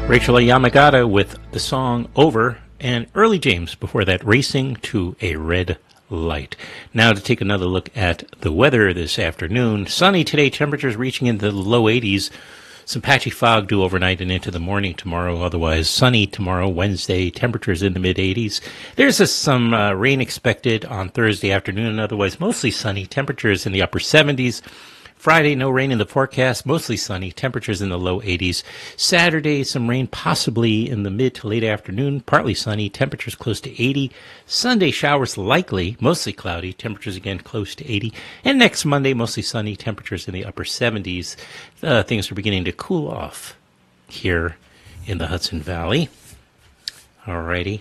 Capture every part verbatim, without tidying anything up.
Rachel Yamagata with the song Over, and Early James before that, Racing to a Red Light. Now to take another look at the weather this afternoon. Sunny today, temperatures reaching into the low eighties. Some patchy fog due overnight and into the morning tomorrow. Otherwise sunny tomorrow, Wednesday, temperatures in the mid eighties. There's a, some uh, rain expected on Thursday afternoon. Otherwise mostly sunny, temperatures in the upper seventies. Friday, no rain in the forecast, mostly sunny, temperatures in the low eighties. Saturday, some rain possibly in the mid to late afternoon, partly sunny, temperatures close to eighty. Sunday, showers likely, mostly cloudy, temperatures again close to eighty. And next Monday, mostly sunny, temperatures in the upper seventies. Uh, things are beginning to cool off here in the Hudson Valley. Alrighty.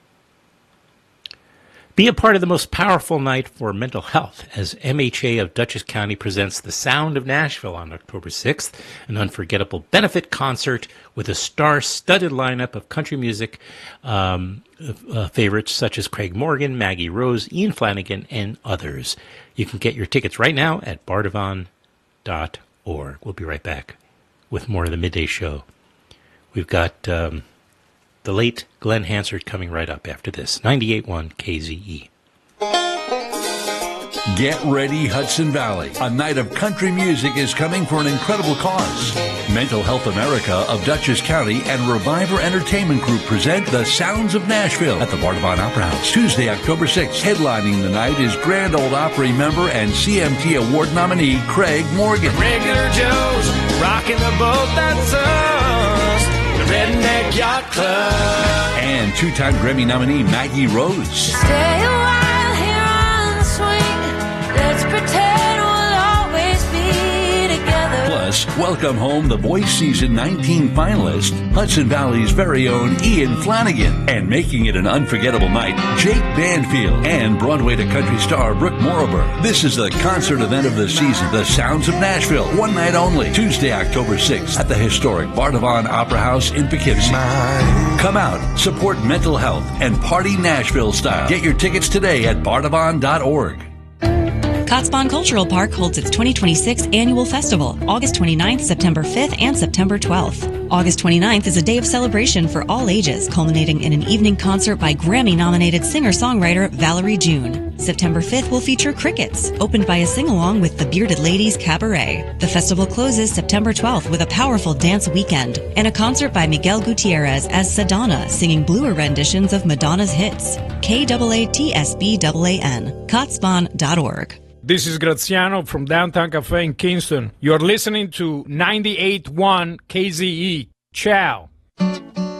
Be a part of the most powerful night for mental health as M H A of Dutchess County presents The Sound of Nashville on October sixth, an unforgettable benefit concert with a star-studded lineup of country music um, uh, favorites such as Craig Morgan, Maggie Rose, Ian Flanagan, and others. You can get your tickets right now at bardavon dot org. We'll be right back with more of the Midday Show. We've got Um, the late Glenn Hansard coming right up after this. ninety-eight point one K Z E. Get ready, Hudson Valley. A night of country music is coming for an incredible cause. Mental Health America of Dutchess County and Reviver Entertainment Group present The Sounds of Nashville at the Bardavon Opera House, Tuesday, October sixth. Headlining the night is Grand Ole Opry member and C M T Award nominee Craig Morgan. Regular Joe's rocking the boat that's us. Redneck Yacht Club. And two-time Grammy nominee Maggie Rose. Stay a while here on the swing. Let's pretend we'll always be together. Plus, welcome home the Voice Season nineteen finalist, Hudson Valley's very own Ian Flanagan. And making it an unforgettable night, Jake Banfield and Broadway to country star Brooke Morrober. This is the concert event of the season, The Sounds of Nashville. One night only, Tuesday, October sixth, at the historic Bardavon Opera House in Poughkeepsie. Come out, support mental health, and party Nashville style. Get your tickets today at bardavon dot org. Cotsbon Cultural Park holds its twenty twenty-six annual festival, August twenty-ninth, September fifth, and September twelfth. August twenty-ninth is a day of celebration for all ages, culminating in an evening concert by Grammy-nominated singer-songwriter Valerie June. September fifth will feature Crickets, opened by a sing-along with the Bearded Ladies Cabaret. The festival closes September twelfth with a powerful dance weekend and a concert by Miguel Gutierrez as Sedona, singing bluer renditions of Madonna's hits. K A A T S B A A N, cotsbon dot org. This is Graziano from Downtown Cafe in Kingston. You're listening to ninety-eight point one K Z E. Ciao.